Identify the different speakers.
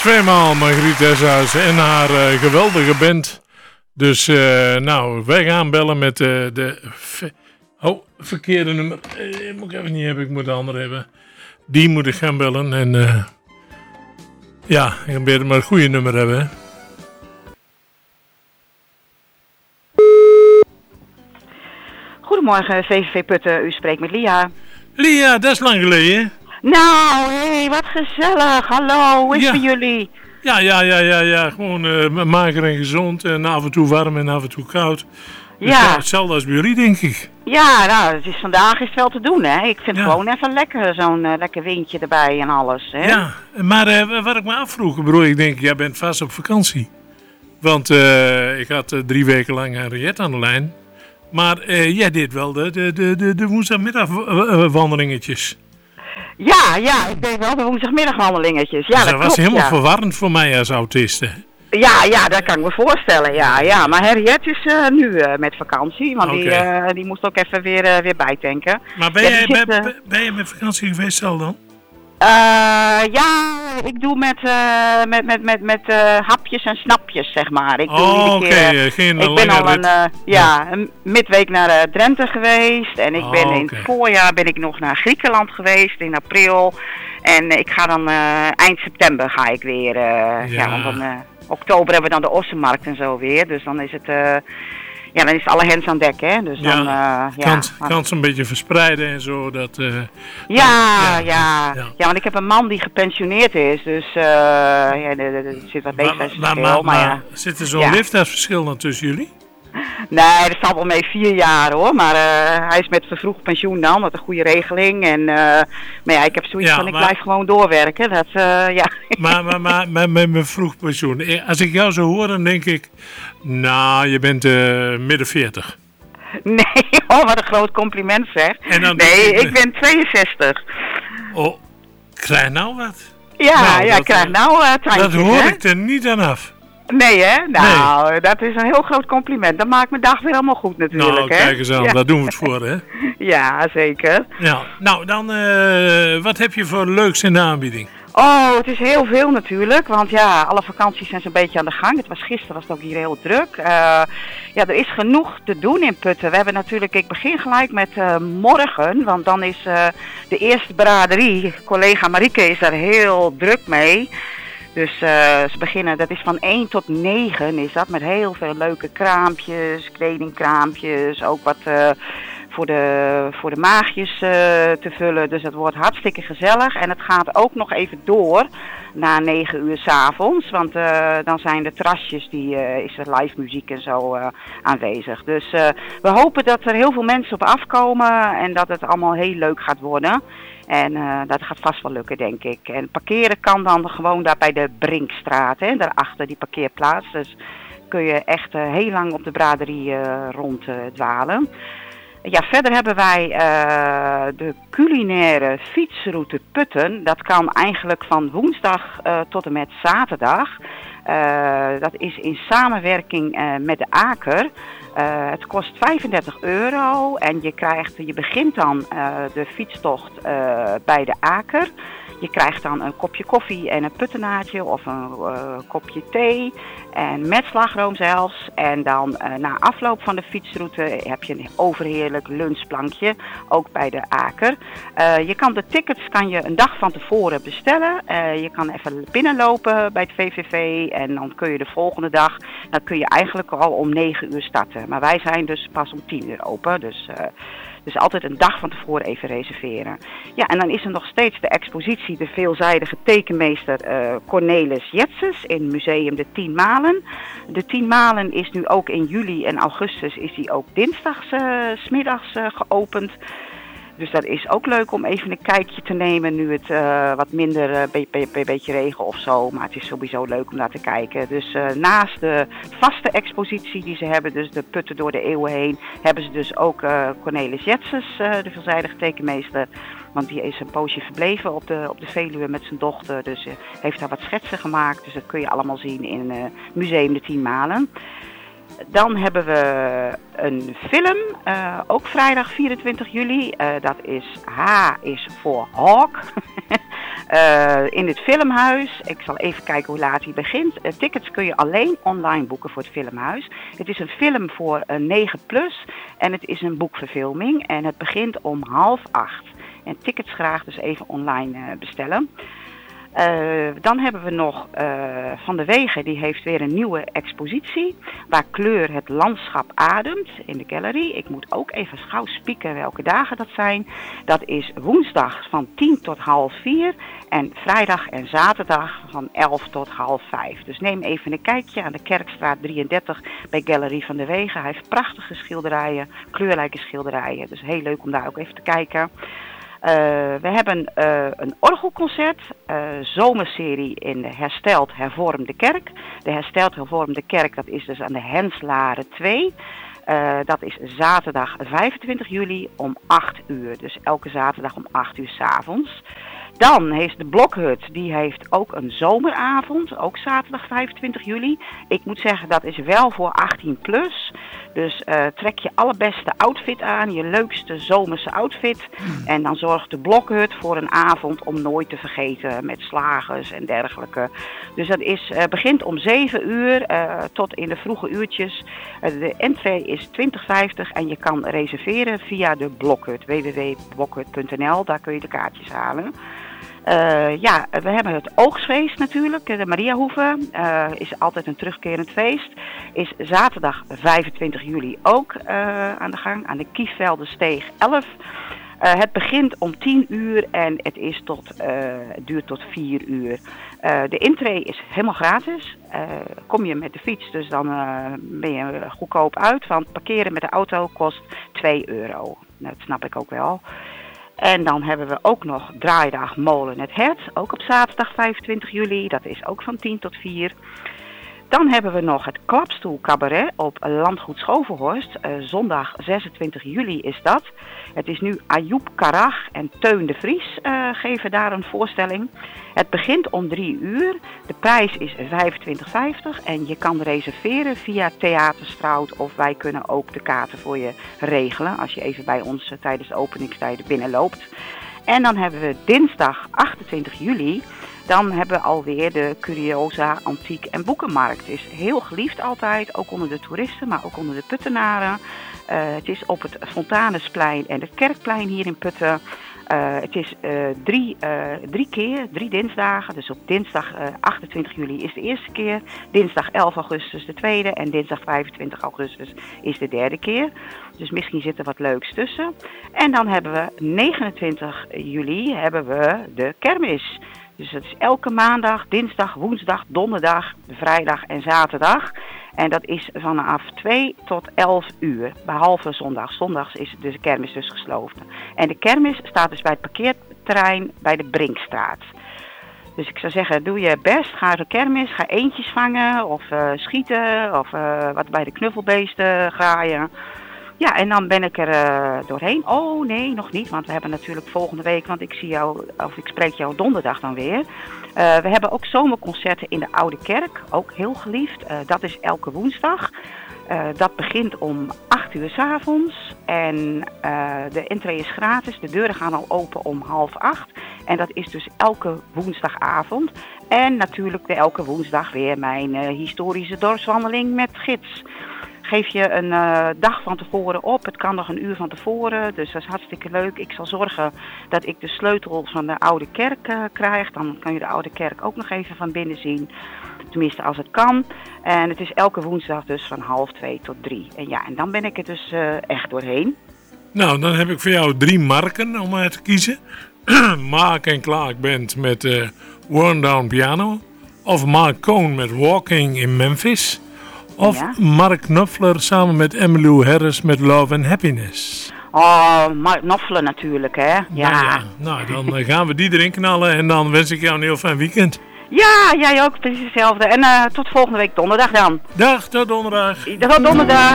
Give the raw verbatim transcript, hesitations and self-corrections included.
Speaker 1: Tweemaal Margriet Eshuizen en haar uh, geweldige band. Dus uh, nou, wij gaan bellen met uh, de... Ve- oh, verkeerde nummer. Uh, moet ik even niet hebben, ik moet de andere hebben. Die moet ik gaan bellen en... Uh, ja, ik probeer maar een goede nummer hebben, hè.
Speaker 2: Goedemorgen, V V V Putten. U spreekt met Lia.
Speaker 1: Lia, dat is lang geleden.
Speaker 2: Nou, hé, hey, wat gezellig. Hallo, hoe is het
Speaker 1: Ja.
Speaker 2: bij jullie?
Speaker 1: Ja, ja, ja, ja, ja. Gewoon uh, mager en gezond en af en toe warm en af en toe koud. Dus
Speaker 2: Ja.
Speaker 1: ja, hetzelfde als bij jullie, denk ik.
Speaker 2: Ja, nou, het is, vandaag is het wel te doen, hè. Ik vind
Speaker 1: Ja.
Speaker 2: gewoon even lekker, zo'n uh, lekker windje erbij en alles, hè.
Speaker 1: Ja, maar uh, wat ik me afvroeg, broer, ik denk, jij bent vast op vakantie. Want uh, ik had uh, drie weken lang een riet aan de lijn. Maar uh, jij deed wel de, de, de, de, de woensdagmiddagwandelingetjes.
Speaker 2: Ja, ja, ik deed wel de woensdagmiddagwandelingetjes. Ja,
Speaker 1: Dus
Speaker 2: dat
Speaker 1: dat was
Speaker 2: klopt,
Speaker 1: helemaal
Speaker 2: ja.
Speaker 1: verwarrend voor mij als autiste.
Speaker 2: Ja, ja, dat kan ik me voorstellen, ja. ja. Maar Henriette is uh, nu uh, met vakantie, want die,
Speaker 1: Oké.
Speaker 2: uh, die moest ook even weer, uh, weer bijtanken.
Speaker 1: Maar ben,
Speaker 2: Ja,
Speaker 1: jij,
Speaker 2: die zit,
Speaker 1: ben,
Speaker 2: uh,
Speaker 1: ben je met vakantie geweest al dan?
Speaker 2: Uh, ja, ik doe met, uh, met, met, met, met uh, hapjes en snapjes, zeg maar. Ik doe
Speaker 1: Oh,
Speaker 2: iedere
Speaker 1: oké.
Speaker 2: keer, uh,
Speaker 1: Okay. Geen
Speaker 2: ik ben al
Speaker 1: lange
Speaker 2: een, uh, ja, een midweek naar uh, Drenthe geweest. En ik
Speaker 1: Oh,
Speaker 2: ben in
Speaker 1: oké.
Speaker 2: het voorjaar ben ik nog naar Griekenland geweest, in april. En uh, ik ga dan uh, eind september ga ik weer, uh, ja. ja, want dan uh, oktober hebben we dan de Ossenmarkt en zo weer. Dus dan is het... Uh, Ja, dan is het alle hens aan dek, hè. Dus dan,
Speaker 1: Ja,
Speaker 2: uh, ja.
Speaker 1: kans, kans een beetje verspreiden en zo. Dat, uh,
Speaker 2: Ja,
Speaker 1: ja,
Speaker 2: ja, ja,
Speaker 1: ja.
Speaker 2: ja, want ik heb een man die gepensioneerd is, dus uh, ja, er, er- er zit wat
Speaker 1: maar,
Speaker 2: leeftijdsverschil,
Speaker 1: maar, maar,
Speaker 2: maar,
Speaker 1: maar
Speaker 2: ja.
Speaker 1: zit er zo'n
Speaker 2: Ja.
Speaker 1: leeftijdsverschil dan tussen jullie?
Speaker 2: Nee, dat valt wel mee vier jaar hoor, maar uh, hij is met vervroegd pensioen dan, wat een goede regeling. En, uh, maar ja, ik heb zoiets
Speaker 1: Ja,
Speaker 2: van, ik
Speaker 1: maar-
Speaker 2: blijf gewoon doorwerken, dat, uh, ja.
Speaker 1: Maar, maar, maar met mijn vroeg pensioen. Als ik jou zo hoor, dan denk ik... Nou, je bent uh, midden veertig.
Speaker 2: Nee, oh, wat een groot compliment zeg.
Speaker 1: En dan
Speaker 2: Nee,
Speaker 1: denk ik-
Speaker 2: ik ben tweeënzestig.
Speaker 1: Oh, krijg nou wat?
Speaker 2: Ja,
Speaker 1: Nou,
Speaker 2: ja,
Speaker 1: dat,
Speaker 2: ik krijg
Speaker 1: uh,
Speaker 2: nou uh, tandjes,
Speaker 1: Dat hoor
Speaker 2: hè?
Speaker 1: ik er niet aan af.
Speaker 2: Nee hè? Nou, dat is een heel groot compliment. Dat maakt mijn dag weer helemaal goed natuurlijk,
Speaker 1: Nou,
Speaker 2: hè?
Speaker 1: kijk eens aan.
Speaker 2: Ja.
Speaker 1: Daar doen we het voor, hè?
Speaker 2: Ja, zeker.
Speaker 1: Ja. Nou, dan... Uh, wat heb je voor leuks in de aanbieding?
Speaker 2: Oh, het is heel veel natuurlijk, want ja, alle vakanties zijn zo'n beetje aan de gang. Het was gisteren was het ook hier heel druk. Uh, ja, er is genoeg te doen in Putten. We hebben natuurlijk, ik begin gelijk met uh, morgen, want dan is uh, de eerste braderie. Collega Marieke is daar heel druk mee. Dus uh, ze beginnen, dat is van één tot negen is dat, met heel veel leuke kraampjes, kledingkraampjes, ook wat uh, voor, de, voor de maagjes uh, te vullen. Dus het wordt hartstikke gezellig en het gaat ook nog even door na negen uur 's avonds, want uh, dan zijn de terrasjes, die, uh, is er live muziek en zo uh, aanwezig. Dus uh, we hopen dat er heel veel mensen op afkomen en dat het allemaal heel leuk gaat worden. En uh, dat gaat vast wel lukken, denk ik. En parkeren kan dan gewoon daar bij de Brinkstraat, hè, daarachter die parkeerplaats. Dus kun je echt uh, heel lang op de braderie uh, rond uh, dwalen. Ja, verder hebben wij uh, de culinaire fietsroute Putten. Dat kan eigenlijk van woensdag uh, tot en met zaterdag. Uh, dat is in samenwerking uh, met de Aker. Uh, het kost vijfendertig euro en je, krijgt, je begint dan uh, de fietstocht uh, bij de Aker. Je krijgt dan een kopje koffie en een puttenaartje of een uh, kopje thee en met slagroom zelfs. En dan uh, na afloop van de fietsroute heb je een overheerlijk lunchplankje, ook bij de Aker. Uh, je kan de tickets kan je een dag van tevoren bestellen. Uh, je kan even binnenlopen bij het V V V en dan kun je de volgende dag, dan kun je eigenlijk al om negen uur starten. Maar wij zijn dus pas om tien uur open, dus... Uh, Dus altijd een dag van tevoren even reserveren. Ja, en dan is er nog steeds de expositie de veelzijdige tekenmeester uh, Cornelis Jetses in Museum de Tien Malen. De Tien Malen is nu ook in juli en augustus is die ook dinsdags, uh, 's middags uh, geopend. Dus dat is ook leuk om even een kijkje te nemen nu het uh, wat minder, uh, be- be- be- beetje regen of zo. Maar het is sowieso leuk om naar te kijken. Dus uh, naast de vaste expositie die ze hebben, dus de Putten door de eeuwen heen, hebben ze dus ook uh, Cornelis Jetses, uh, de veelzijdige tekenmeester. Want die is een poosje verbleven op de, op de Veluwe met zijn dochter. Dus uh, heeft daar wat schetsen gemaakt. Dus dat kun je allemaal zien in uh, Museum de Tien Malen. Dan hebben we een film, uh, ook vrijdag vierentwintig juli. Uh, dat is H is voor Hawk. Uh, in het filmhuis. Ik zal even kijken hoe laat hij begint. Uh, tickets kun je alleen online boeken voor het filmhuis. Het is een film voor uh, negen plus en het is een boekverfilming en het begint om half acht. En tickets graag dus even online uh, bestellen. Uh, dan hebben we nog uh, Van de Wegen, die heeft weer een nieuwe expositie waar kleur het landschap ademt in de gallery. Ik moet ook even gauw spieken welke dagen dat zijn. Dat is woensdag van tien tot half vier en vrijdag en zaterdag van elf tot half vijf. Dus neem even een kijkje aan de Kerkstraat drieëndertig bij Gallery Van de Wegen. Hij heeft prachtige schilderijen, kleurrijke schilderijen, dus heel leuk om daar ook even te kijken. Uh, we hebben uh, een orgelconcert, uh, zomerserie in de Hersteld Hervormde Kerk. De Hersteld Hervormde Kerk, dat is dus aan de Henslaren twee. Uh, dat is zaterdag vijfentwintig juli om acht uur. Dus elke zaterdag om acht uur 's avonds. Dan heeft de Blokhut, die heeft ook een zomeravond, ook zaterdag vijfentwintig juli. Ik moet zeggen, dat is wel voor achttien plus. Dus uh, trek je allerbeste outfit aan, je leukste zomerse outfit. En dan zorgt de Blokhut voor een avond om nooit te vergeten met slagers en dergelijke. Dus dat is, uh, begint om zeven uur uh, tot in de vroege uurtjes. Uh, de entree is twintig vijftig en je kan reserveren via de Blokhut, w w w punt blokhut punt n l. Daar kun je de kaartjes halen. Uh, ja, we hebben het Oogstfeest natuurlijk. De Mariahoeve uh, is altijd een terugkerend feest. Is zaterdag vijfentwintig juli ook uh, aan de gang. Aan de Kiefveldensteeg elf. Uh, het begint om tien uur en het, is tot, uh, het duurt tot vier uur. Uh, de intree is helemaal gratis. Uh, kom je met de fiets, dus dan uh, ben je goedkoop uit. Want parkeren met de auto kost twee euro. Dat snap ik ook wel. En dan hebben we ook nog draaidag Molen het Hert, ook op zaterdag vijfentwintig juli. Dat is ook van tien tot vier. Dan hebben we nog het Klapstoel Cabaret op Landgoed Schovenhorst. Uh, zondag zesentwintig juli is dat. Het is nu Ayoub Karach en Teun de Vries uh, geven daar een voorstelling. Het begint om drie uur. De prijs is vijfentwintig vijftig en je kan reserveren via Theaterstrout of wij kunnen ook de kaarten voor je regelen als je even bij ons uh, tijdens de openingstijden binnenloopt. En dan hebben we dinsdag achtentwintig juli. Dan hebben we alweer de Curiosa Antiek en Boekenmarkt. Het is heel geliefd altijd, ook onder de toeristen, maar ook onder de Puttenaren. Uh, het is op het Fontanesplein en het Kerkplein hier in Putten. Uh, het is uh, drie, uh, drie keer, drie dinsdagen. Dus op dinsdag uh, achtentwintig juli is de eerste keer. Dinsdag elf augustus de tweede. En dinsdag vijfentwintig augustus is de derde keer. Dus misschien zit er wat leuks tussen. En dan hebben we negenentwintig juli hebben we de kermis. Dus dat is elke maandag, dinsdag, woensdag, donderdag, vrijdag en zaterdag. En dat is vanaf twee tot elf uur, behalve zondag. Zondags is de kermis dus gesloten. En de kermis staat dus bij het parkeerterrein bij de Brinkstraat. Dus ik zou zeggen, doe je best, ga naar de kermis, ga eendjes vangen of uh, schieten of uh, wat bij de knuffelbeesten graaien. Ja, en dan ben ik er uh, doorheen. Oh nee, nog niet, want we hebben natuurlijk volgende week, want ik zie jou, of ik spreek jou donderdag dan weer. Uh, we hebben ook zomerconcerten in de Oude Kerk, ook heel geliefd. Uh, dat is elke woensdag. Uh, dat begint om acht uur 's avonds en uh, de entree is gratis. De deuren gaan al open om half acht. En dat is dus elke woensdagavond. En natuurlijk de elke woensdag weer mijn uh, historische dorpswandeling met gids. Geef je een uh, dag van tevoren op. Het kan nog een uur van tevoren. Dus dat is hartstikke leuk. Ik zal zorgen dat ik de sleutel van de Oude Kerk uh, krijg. Dan kan je de Oude Kerk ook nog even van binnen zien. Tenminste als het kan. En het is elke woensdag dus van half twee tot drie. En ja, en dan ben ik er dus uh, echt doorheen.
Speaker 1: Nou, dan heb ik voor jou drie marken om uit te kiezen. Mark en Clark Band met uh, Worn Down Piano. Of Mark Cohn met Walking in Memphis. Of ja. Mark Knopfler samen met Emmylou Harris met Love and Happiness.
Speaker 2: Oh, Mark Knopfler natuurlijk, hè. Ja.
Speaker 1: Nou, ja. nou dan uh, gaan we die erin knallen en dan wens ik jou een heel fijn weekend.
Speaker 2: Ja, jij ook, precies hetzelfde. En uh, tot volgende week donderdag dan.
Speaker 1: Dag, tot donderdag.
Speaker 2: Tot donderdag.